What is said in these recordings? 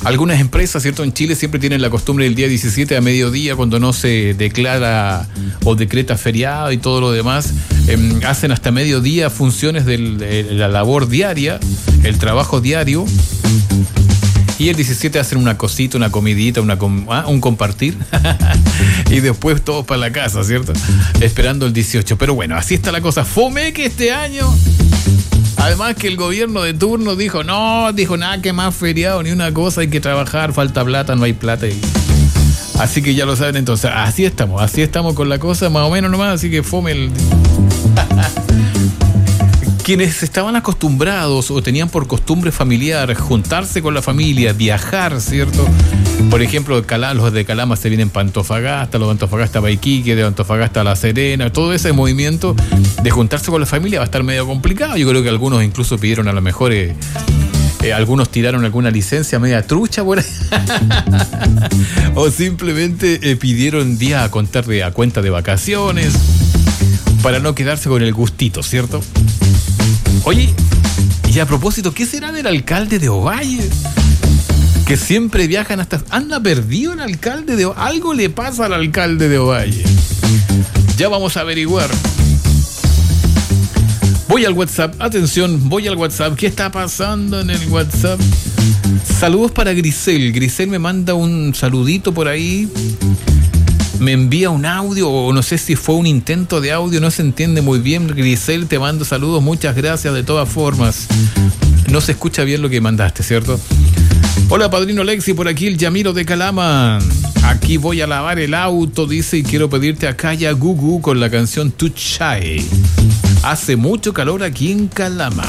Algunas empresas, ¿cierto? En Chile siempre tienen la costumbre del día 17 a mediodía, cuando no se declara o decreta feriado y todo lo demás, hacen hasta mediodía funciones de la labor diaria, el trabajo diario. Y el 17 hacen una cosita, una comidita, un compartir. Y después todos para la casa, ¿cierto? Esperando el 18. Pero bueno, así está la cosa. Fome que este año, además que el gobierno de turno dijo nada que más feriado ni una cosa, hay que trabajar, falta plata, no hay plata. Así que ya lo saben entonces. Así estamos con la cosa, más o menos nomás. Así que fome el... Quienes estaban acostumbrados o tenían por costumbre familiar juntarse con la familia, viajar, ¿cierto? Por ejemplo, los de Calama se vienen para Antofagasta, los de Antofagasta para Iquique, de Antofagasta a La Serena. Todo ese movimiento de juntarse con la familia va a estar medio complicado. Yo creo que algunos incluso pidieron a lo mejor... algunos tiraron alguna licencia media trucha por ahí. O simplemente pidieron día a contar a cuenta de vacaciones para no quedarse con el gustito, ¿cierto? Oye, y a propósito, ¿qué será del alcalde de Ovalle? Que siempre viajan hasta... ¿Anda perdido el alcalde de Ovalle? Algo le pasa al alcalde de Ovalle. Ya vamos a averiguar. Voy al WhatsApp, atención, voy al WhatsApp. ¿Qué está pasando en el WhatsApp? Saludos para Grisel. Grisel me manda un saludito por ahí. Me envía un audio, o no sé si fue un intento de audio, no se entiende muy bien. Grisel, te mando saludos, muchas gracias de todas formas. No se escucha bien lo que mandaste, ¿cierto? Hola, padrino Lexi, por aquí el Yamiro de Calama. Aquí voy a lavar el auto, dice, y quiero pedirte a Kaya Gugu con la canción Tuchai. Hace mucho calor aquí en Calama.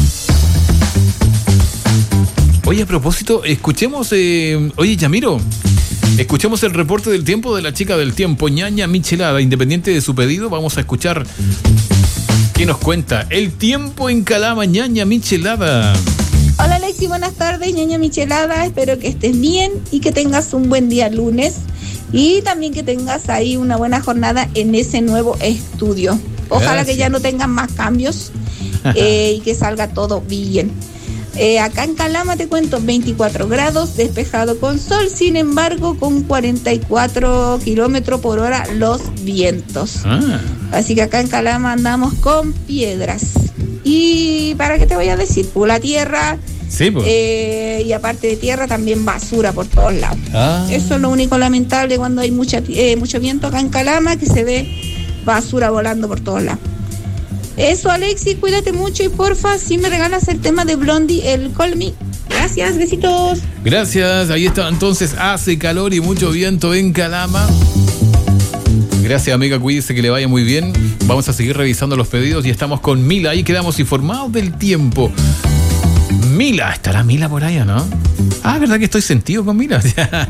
Oye, a propósito, escuchemos... Oye, Yamiro... Escuchemos el reporte del tiempo de la chica del tiempo, Ñaña Michelada. Independiente de su pedido, vamos a escuchar qué nos cuenta el tiempo en Calama, Ñaña Michelada. Hola Alexi, buenas tardes, Ñaña Michelada. Espero que estés bien y que tengas un buen día lunes. Y también que tengas ahí una buena jornada en ese nuevo estudio. Ojalá Gracias. que ya no tengan más cambios y que salga todo bien. Acá en Calama te cuento 24 grados, despejado con sol, sin embargo con 44 kilómetros por hora los vientos. Así que acá en Calama andamos con piedras. Y ¿para qué te voy a decir? Por la tierra, Sí, pues. y aparte de tierra también basura por todos lados. Eso es lo único lamentable cuando hay mucho viento acá en Calama, que se ve basura volando por todos lados. Eso, Alexi, cuídate mucho y porfa, si me regalas el tema de Blondie, el Call Me. Gracias, besitos. Gracias, ahí está. Entonces hace calor y mucho viento en Calama. Gracias, amiga, cuídese, que le vaya muy bien. Vamos a seguir revisando los pedidos y estamos con Mila. Ahí quedamos informados del tiempo. Mila, ¿estará Mila por allá, no? ¿Verdad que estoy sentido con Mila?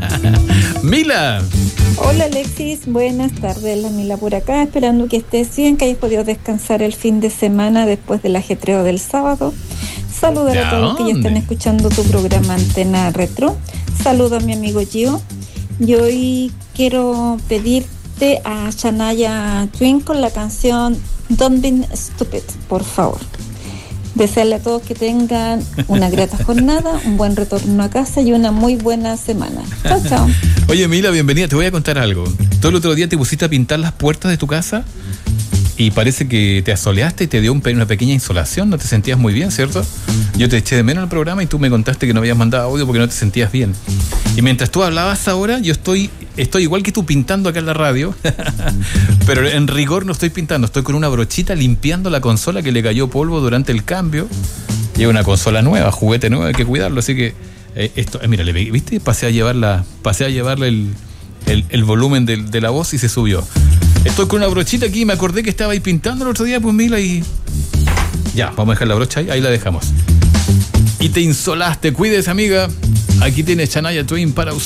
Mila. Hola Alexis, buenas tardes, la Mila por acá, esperando que estés bien, que hayas podido descansar el fin de semana después del ajetreo del sábado. Saludar a todos los que ya están escuchando tu programa Antena Retro. Saludo a mi amigo Gio. Y hoy quiero pedirte a Shania Twain con la canción Don't Be Stupid, por favor. Desearle a todos que tengan una grata jornada, un buen retorno a casa y una muy buena semana. Chao, chao. Oye, Mila, bienvenida. Te voy a contar algo. Todo el otro día te pusiste a pintar las puertas de tu casa y parece que te asoleaste y te dio una pequeña insolación. No te sentías muy bien, ¿cierto? Yo te eché de menos el programa y tú me contaste que no habías mandado audio porque no te sentías bien. Y mientras tú hablabas ahora, yo estoy igual que tú pintando acá en la radio, pero en rigor no estoy pintando, estoy con una brochita limpiando la consola que le cayó polvo durante el cambio. Y es una consola nueva, juguete nuevo, hay que cuidarlo, así que mira, ¿viste? Pasé a llevarle el volumen de la voz y se subió. Estoy con una brochita aquí y me acordé que estaba ahí pintando el otro día, pues Mila, y ya, vamos a dejar la brocha ahí la dejamos. Y te insolaste, cuídese, amiga. Aquí tienes Shania Twain para usted.